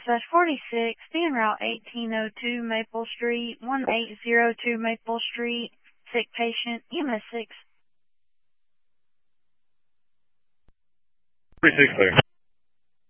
46, en route 1802 Maple Street, 1802 Maple Street, sick patient, EMS 6. 46 clear.